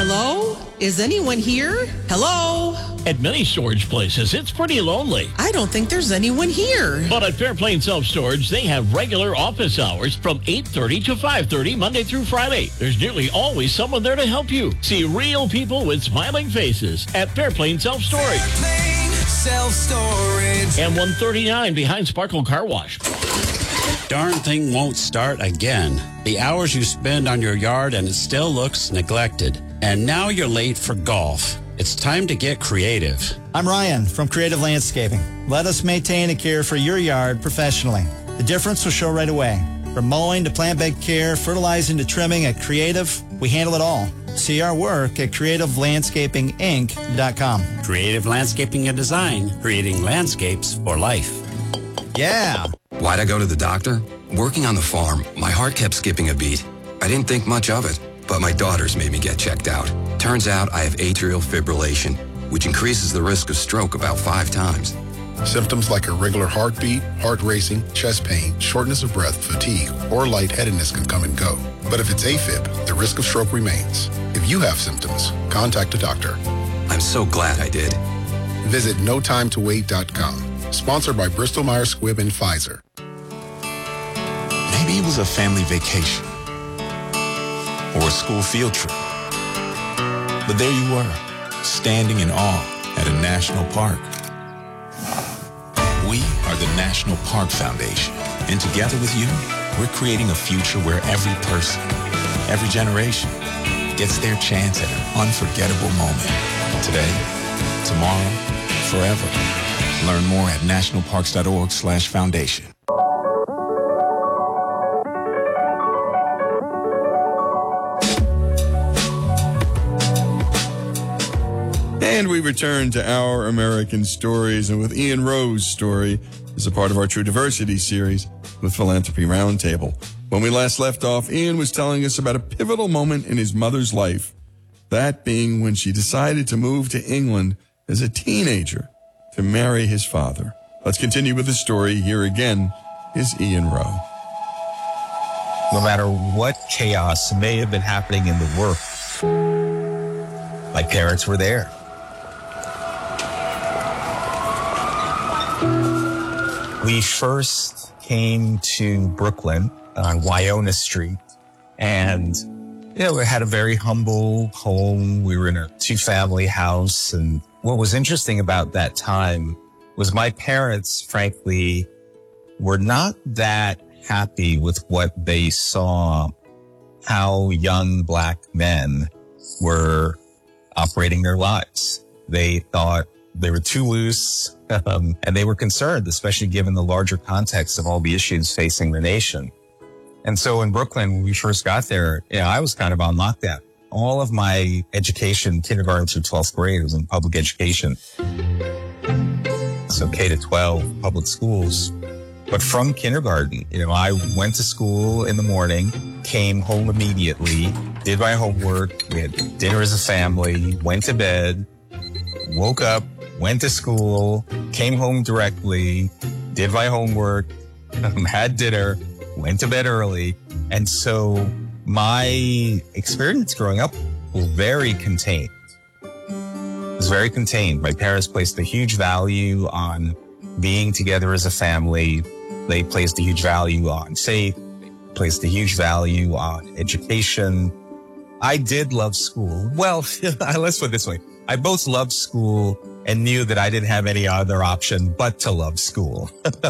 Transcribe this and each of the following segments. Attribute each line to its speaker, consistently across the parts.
Speaker 1: Hello? Is anyone here? Hello?
Speaker 2: At many storage places, it's pretty lonely.
Speaker 1: I don't think there's anyone here.
Speaker 2: But at Fairplain Self-Storage, they have regular office hours from 8:30 to 5:30 Monday through Friday. There's nearly always someone there to help you. See real people with smiling faces at Fairplain Self-Storage.
Speaker 3: Fairplain Self-Storage.
Speaker 2: And 139 behind Sparkle Car Wash.
Speaker 4: Darn thing won't start again. The hours you spend on your yard and it still looks neglected. And now you're late for golf. It's time to get creative.
Speaker 5: I'm Ryan from Creative Landscaping. Let us maintain and care for your yard professionally. The difference will show right away. From mowing to plant bed care, fertilizing to trimming, at Creative, we handle it all. See our work at creativelandscapinginc.com.
Speaker 4: Creative Landscaping and Design, creating landscapes for life.
Speaker 5: Yeah.
Speaker 6: Why'd I go to the doctor? Working on the farm, my heart kept skipping a beat. I didn't think much of it, but my daughters made me get checked out. Turns out I have atrial fibrillation, which increases the risk of stroke about 5 times.
Speaker 7: Symptoms like irregular heartbeat, heart racing, chest pain, shortness of breath, fatigue, or lightheadedness can come and go. But if it's AFib, the risk of stroke remains. If you have symptoms, contact a doctor.
Speaker 6: I'm so glad I did.
Speaker 7: Visit notimetowait.com. Sponsored by Bristol Myers Squibb and Pfizer.
Speaker 8: Maybe it was a family vacation or a school field trip. But there you were, standing in awe at a national park. We are the National Park Foundation, and together with you, we're creating a future where every person, every generation, gets their chance at an unforgettable moment. Today, tomorrow, forever. Learn more at nationalparks.org/foundation.
Speaker 9: And we return to Our American Stories, and with Ian Rowe's story is a part of our True Diversity series with Philanthropy Roundtable. When we last left off, Ian was telling us about a pivotal moment in his mother's life, that being when she decided to move to England as a teenager to marry his father. Let's continue with the story. Here again is Ian Rowe.
Speaker 10: No matter what chaos may have been happening in the world, my parents were there. We first came to Brooklyn on Wynona Street, and we had a very humble home. We were in a 2-family house, and what was interesting about that time was my parents, frankly, were not that happy with what they saw, how young black men were operating their lives. They thought they were too loose, and they were concerned, especially given the larger context of all the issues facing the nation. And so in Brooklyn, when we first got there, I was kind of on lockdown. All of my education, kindergarten through 12th grade, was in public education. So K to 12 public schools. But from kindergarten, I went to school in the morning, came home immediately, did my homework, we had dinner as a family, went to bed, woke up, went to school, came home directly, did my homework, had dinner, went to bed early. And so my experience growing up was very contained. It was very contained. My parents placed a huge value on being together as a family. They placed a huge value on faith, placed a huge value on education. I did love school. Well, let's put it this way. I both loved school and knew that I didn't have any other option but to love school.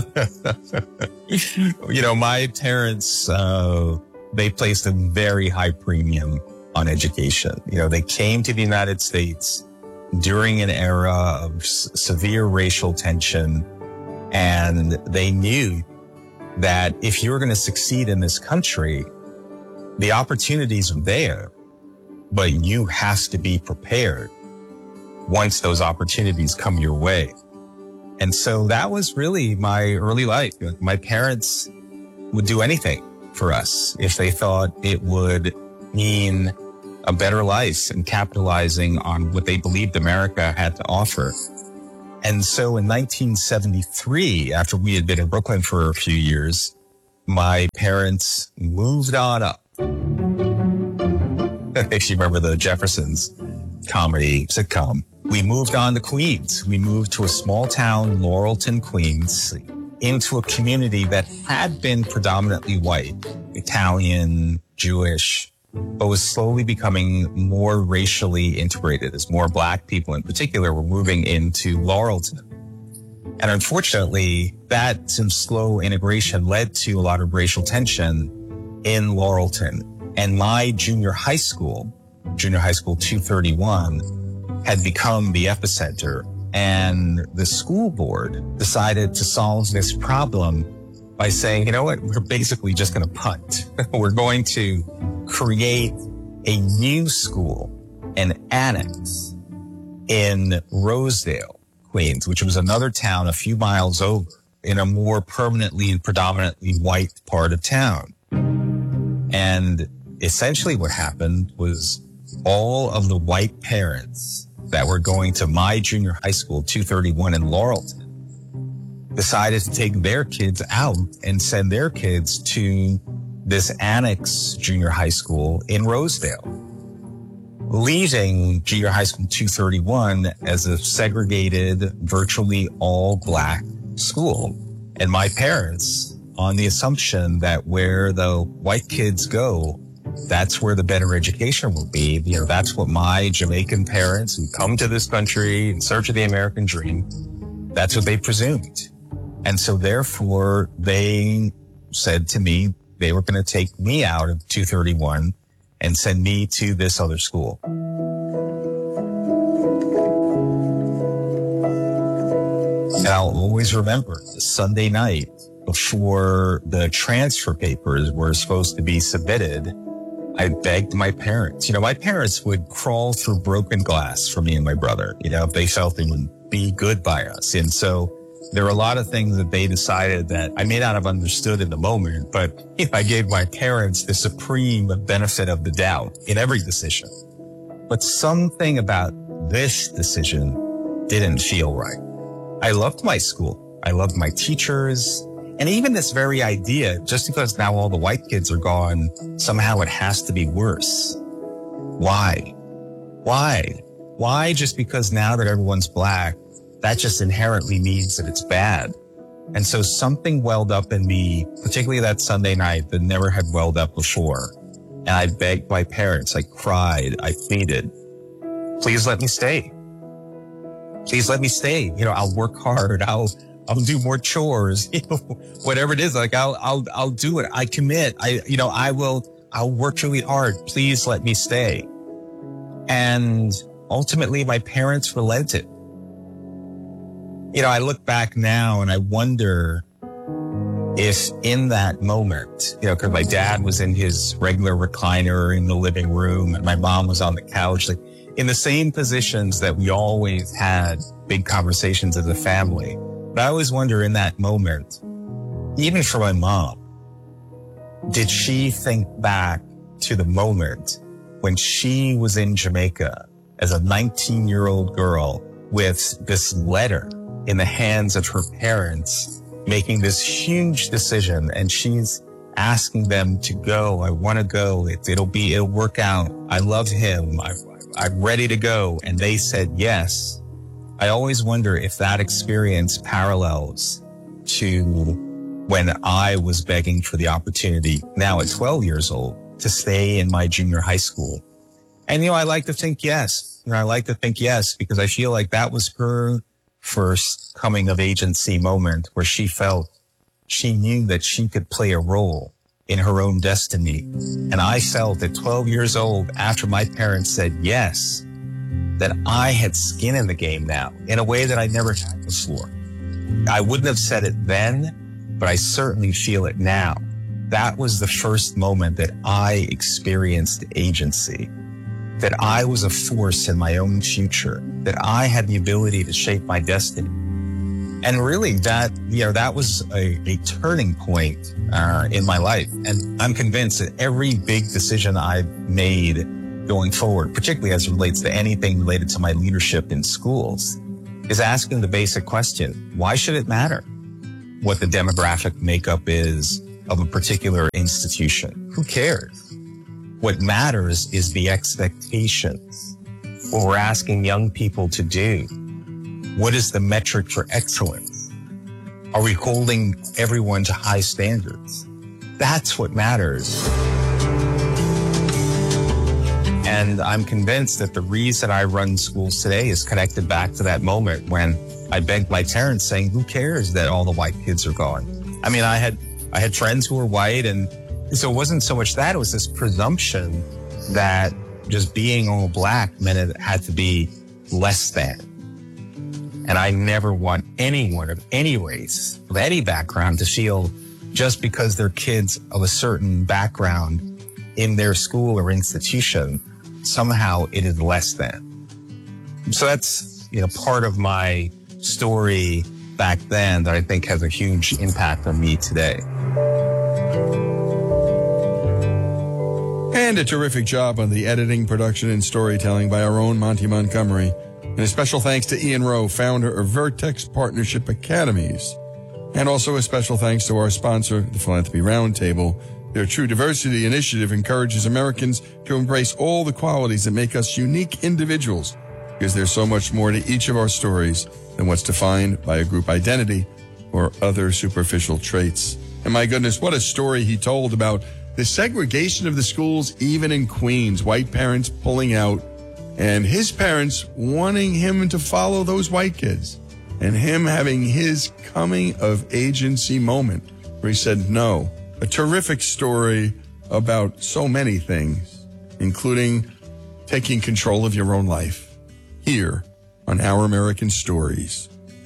Speaker 10: My parents, they placed a very high premium on education. They came to the United States during an era of severe racial tension, and they knew that if you were going to succeed in this country, the opportunities are there, but you have to be prepared once those opportunities come your way. And so that was really my early life. My parents would do anything for us if they thought it would mean a better life and capitalizing on what they believed America had to offer. And so in 1973, after we had been in Brooklyn for a few years, my parents moved on up. if you remember the Jeffersons comedy sitcom. We moved on to Queens. We moved to a small town, Laurelton, Queens, into a community that had been predominantly white, Italian, Jewish, but was slowly becoming more racially integrated as more Black people in particular were moving into Laurelton. And unfortunately, that some slow integration led to a lot of racial tension in Laurelton. And my junior high school 231, had become the epicenter. And the school board decided to solve this problem by saying, you know what, we're basically just going to punt. We're going to create a new school, an annex in Rosedale, Queens, which was another town a few miles over in a more permanently and predominantly white part of town. And essentially what happened was all of the white parents that were going to my junior high school, 231 in Laurelton, decided to take their kids out and send their kids to this annex junior high school in Rosedale, leaving junior high school 231 as a segregated, virtually all Black school. And my parents, on the assumption that where the white kids go, that's where the better education will be. You know, that's what my Jamaican parents who come to this country in search of the American dream, that's what they presumed. And so therefore they said to me, they were going to take me out of 231 and send me to this other school. And I'll always remember the Sunday night before the transfer papers were supposed to be submitted, I begged my parents. You know, my parents would crawl through broken glass for me and my brother, you know, if they felt they would be good by us. And so there were a lot of things that they decided that I may not have understood in the moment, but you know, I gave my parents the supreme benefit of the doubt in every decision. But something about this decision didn't feel right. I loved my school. I loved my teachers. And even this very idea, just because now all the white kids are gone, somehow it has to be worse. Why? Why just because now that everyone's Black, that just inherently means that it's bad? And so something welled up in me, particularly that Sunday night, that never had welled up before. And I begged my parents, I cried, I pleaded, please let me stay. Please let me stay. You know, I'll work hard. I'll do more chores, you know, whatever it is. Like I'll do it. I commit. I'll work really hard. Please let me stay. And ultimately my parents relented. You know, I look back now and I wonder if in that moment, you know, cause my dad was in his regular recliner in the living room and my mom was on the couch, like in the same positions that we always had big conversations as a family. But I always wonder in that moment, even for my mom, did she think back to the moment when she was in Jamaica as a 19-year-old girl with this letter in the hands of her parents, making this huge decision, and she's asking them to go. I want to go. It'll work out. I love him. I'm ready to go. And they said yes. I always wonder if that experience parallels to when I was begging for the opportunity, now at 12 years old, to stay in my junior high school. And, you know, I like to think yes. You know, I like to think yes, because I feel like that was her first coming of agency moment where she felt she knew that she could play a role in her own destiny. And I felt at 12 years old, after my parents said yes, that I had skin in the game now in a way that I never had before. I wouldn't have said it then, but I certainly feel it now. That was the first moment that I experienced agency, that I was a force in my own future, that I had the ability to shape my destiny. And really that, you know, that was a turning point in my life. And I'm convinced that every big decision I've made going forward, particularly as it relates to anything related to my leadership in schools, is asking the basic question, why should it matter what the demographic makeup is of a particular institution? Who cares? What matters is the expectations. What we're asking young people to do. What is the metric for excellence? Are we holding everyone to high standards? That's what matters. And I'm convinced that the reason I run schools today is connected back to that moment when I begged my parents saying, who cares that all the white kids are gone? I mean, I had friends who were white, and so it wasn't so much that, it was this presumption that just being all black meant it had to be less than. And I never want anyone of any race, of any background, to feel just because they're kids of a certain background in their school or institution, somehow it is less than. So that's, part of my story back then that I think has a huge impact on me today.
Speaker 9: And a terrific job on the editing, production, and storytelling by our own Monty Montgomery. And a special thanks to Ian Rowe, founder of Vertex Partnership Academies. And also a special thanks to our sponsor, the Philanthropy Roundtable. Their True Diversity initiative encourages Americans to embrace all the qualities that make us unique individuals, because there's so much more to each of our stories than what's defined by a group identity or other superficial traits. And my goodness, what a story he told about the segregation of the schools, even in Queens, white parents pulling out, and his parents wanting him to follow those white kids, and him having his coming of agency moment where he said no. A terrific story about so many things, including taking control of your own life, here on Our American Stories.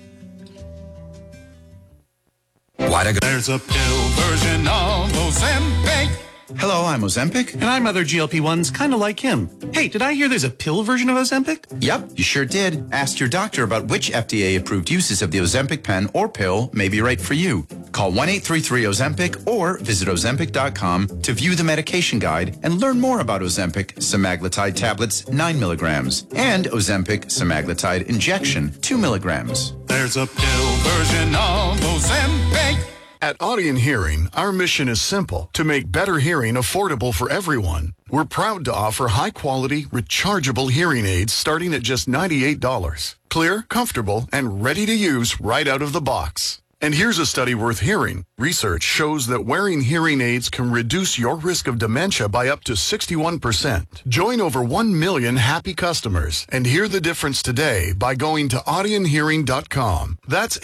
Speaker 3: There's a pill version of Ozempic.
Speaker 11: Hello, I'm Ozempic.
Speaker 12: And I'm other GLP-1s kind of like him. Hey, did I hear there's a pill version of Ozempic?
Speaker 11: Yep, you sure did. Ask your doctor about which FDA-approved uses of the Ozempic pen or pill may be right for you. Call 1-833-OZEMPIC or visit Ozempic.com to view the medication guide and learn more about Ozempic semaglutide tablets 9 milligrams and Ozempic semaglutide injection 2 milligrams.
Speaker 3: There's a pill version of Ozempic.
Speaker 13: At Audien Hearing, our mission is simple: to make better hearing affordable for everyone. We're proud to offer high-quality, rechargeable hearing aids starting at just $98. Clear, comfortable, and ready to use right out of the box. And here's a study worth hearing. Research shows that wearing hearing aids can reduce your risk of dementia by up to 61%. Join over 1 million happy customers and hear the difference today by going to audienhearing.com. That's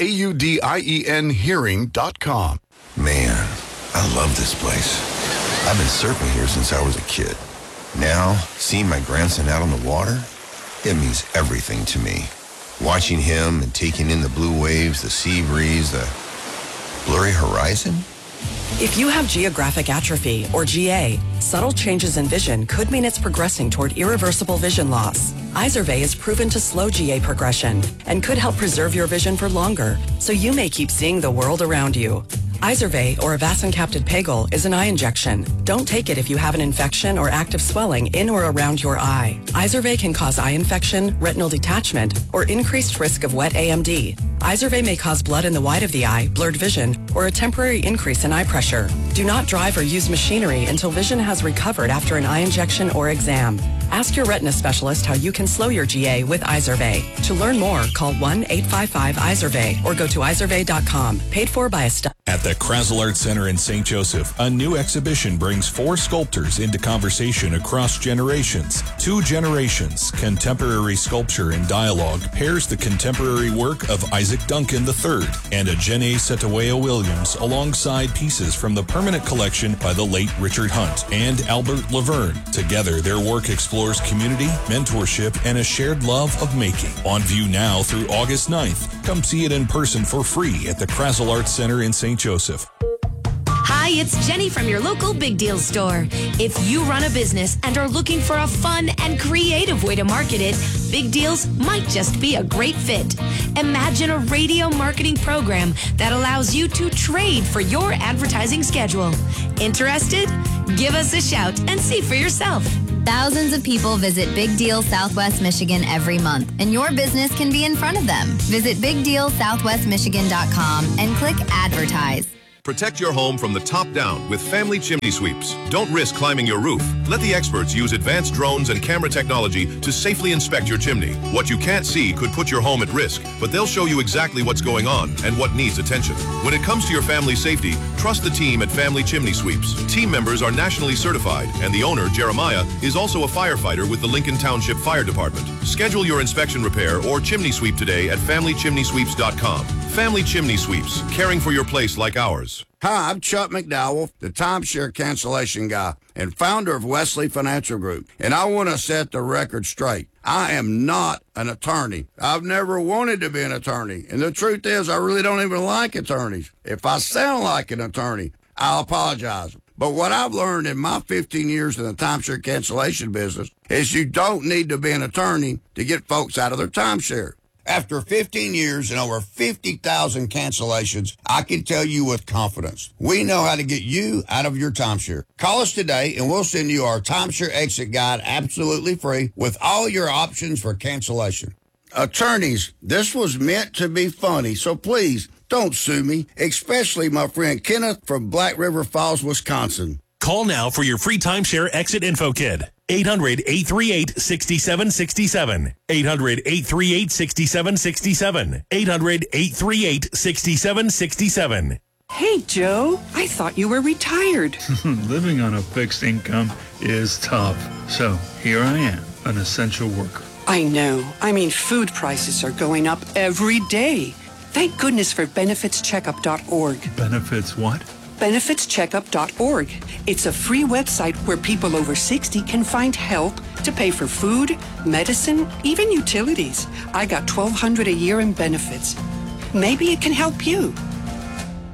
Speaker 13: AUDIEN hearing.com.
Speaker 14: Man, I love this place. I've been surfing here since I was a kid. Now, seeing my grandson out on the water, it means everything to me. Watching him and taking in the blue waves, the sea breeze, the blurry horizon.
Speaker 15: If you have geographic atrophy, or GA, subtle changes in vision could mean it's progressing toward irreversible vision loss. Izervay is proven to slow GA progression and could help preserve your vision for longer, so you may keep seeing the world around you. Izervay, or avacincaptad pegol, is an eye injection. Don't take it if you have an infection or active swelling in or around your eye. Izervay can cause eye infection, retinal detachment, or increased risk of wet AMD. Izervay may cause blood in the white of the eye, blurred vision, or a temporary increase in eye pressure. Do not drive or use machinery until vision has recovered after an eye injection or exam. Ask your retina specialist how you can slow your GA with Izervay. To learn more, call 1-855-IZERVAY or go to izervay.com. Paid for by a study.
Speaker 16: At the Krasl Art Center in St. Joseph, a new exhibition brings 4 sculptors into conversation across generations. 2 generations, contemporary sculpture and dialogue, pairs the contemporary work of Isaac Duncan III and Ajene Setawaya Williams alongside pieces from the permanent collection by the late Richard Hunt and Albert Laverne. Together, their work explores community, mentorship, and a shared love of making. On view now through August 9th. Come see it in person for free at the Krasl Art Center in St. Joseph.
Speaker 17: Hi, it's Jenny from your local Big Deal store. If you run a business and are looking for a fun and creative way to market it, Big Deals might just be a great fit. Imagine a radio marketing program that allows you to trade for your advertising schedule. Interested? Give us a shout and see for yourself.
Speaker 18: Thousands of people visit Big Deal Southwest Michigan every month, and your business can be in front of them. Visit BigDealSouthwestMichigan.com and click Advertise.
Speaker 19: Protect your home from the top down with Family Chimney Sweeps. Don't risk climbing your roof. Let the experts use advanced drones and camera technology to safely inspect your chimney. What you can't see could put your home at risk, but they'll show you exactly what's going on and what needs attention. When it comes to your family's safety, trust the team at Family Chimney Sweeps. Team members are nationally certified, and the owner, Jeremiah, is also a firefighter with the Lincoln Township Fire Department. Schedule your inspection repair or chimney sweep today at FamilyChimneySweeps.com. Family Chimney Sweeps, caring for your place like ours.
Speaker 20: Hi, I'm Chuck McDowell, the timeshare cancellation guy and founder of Wesley Financial Group. And I want to set the record straight. I am not an attorney. I've never wanted to be an attorney. And the truth is, I really don't even like attorneys. If I sound like an attorney, I'll apologize. But what I've learned in my 15 years in the timeshare cancellation business is you don't need to be an attorney to get folks out of their timeshare. After 15 years and over 50,000 cancellations, I can tell you with confidence, we know how to get you out of your timeshare. Call us today and we'll send you our timeshare exit guide absolutely free with all your options for cancellation. Attorneys, this was meant to be funny, so please don't sue me, especially my friend Kenneth from Black River Falls, Wisconsin.
Speaker 21: Call now for your free timeshare exit info kit. 800-838-6767. 800-838-6767. 800-838-6767.
Speaker 22: Hey, Joe, I thought you were retired.
Speaker 23: Living on a fixed income is tough. So here I am, an essential worker.
Speaker 22: I know. I mean, food prices are going up every day. Thank goodness for benefitscheckup.org.
Speaker 23: Benefits what?
Speaker 22: benefitscheckup.org. It's a free website where people over 60 can find help to pay for food, medicine, even utilities. I got $1,200 a year in benefits. Maybe it can help you.